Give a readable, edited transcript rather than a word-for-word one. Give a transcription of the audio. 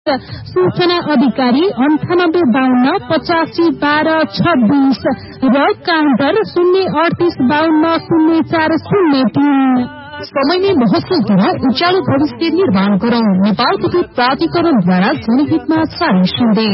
सूचना अधिकारी 9852851226 र काउन्टर 038520403। समयमै महसुलद्वारा उज्यालो भविष्य निर्माण गरौं। नेपाल विद्युत प्राधिकरणद्वारा जनहितमा जारी सन्देश।